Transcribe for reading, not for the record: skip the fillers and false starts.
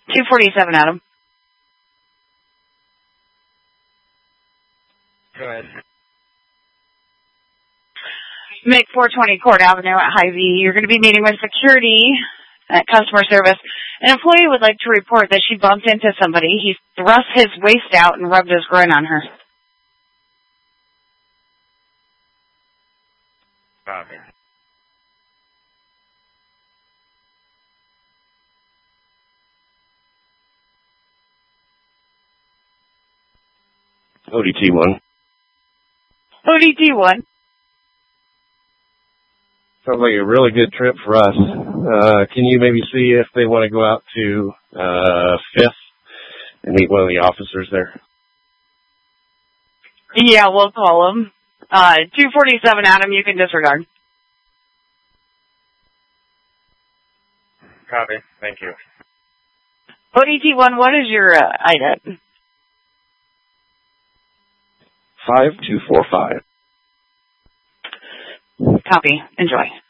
247, Adam. Go ahead. Make 420 Court Avenue at Hy-Vee. You're going to be meeting with security at customer service. An employee would like to report that she bumped into somebody. He thrust his waist out and rubbed his groin on her. Copy. ODT1. ODT1. Sounds like a really good trip for us. Can you maybe see if they want to go out to 5th and meet one of the officers there? Yeah, we'll call him. 247, Adam, you can disregard. Copy. Thank you. ODT1, what is your IDET? 5245. Copy. Enjoy.